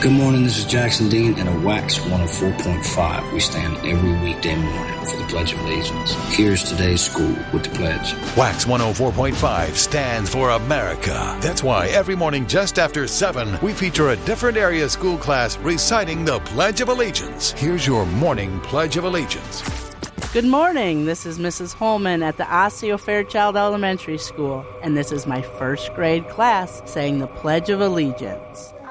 Good morning, this is Jackson Dean and a Wax 104.5. We stand every weekday morning for the Pledge of Allegiance. Here's today's school with the pledge. Wax 104.5 stands for America. That's why every morning just after 7, we feature a different area school class reciting the Pledge of Allegiance. Here's your morning Pledge of Allegiance. Good morning. This is Mrs. Holman at the Osseo Fairchild Elementary School, and this is my first grade class saying the Pledge of Allegiance.